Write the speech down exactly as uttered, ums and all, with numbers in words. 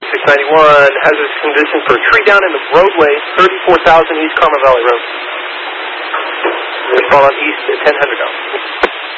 six ninety-one, hazardous condition for a tree down in the roadway, thirty-four thousand East Carmel Valley Road. Respond on East at ten hundred now.